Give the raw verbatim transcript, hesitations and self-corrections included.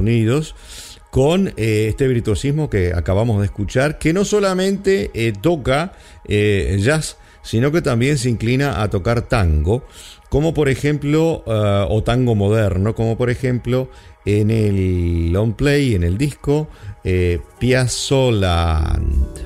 Unidos, con eh, este virtuosismo que acabamos de escuchar, que no solamente eh, toca eh, jazz, sino que también se inclina a tocar tango, como por ejemplo, uh, o tango moderno, como por ejemplo en el long play, en el disco eh, Piazzoland.